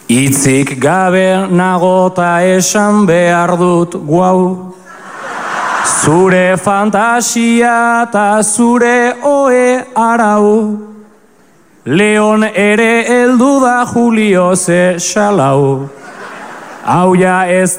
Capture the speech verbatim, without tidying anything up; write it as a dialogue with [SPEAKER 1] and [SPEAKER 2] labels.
[SPEAKER 1] Itzik gabe nagota esan behar dut guau. Zure fantasia eta zure oe arau. Leon ere heldu da Julio ze xalau. Hau ja ez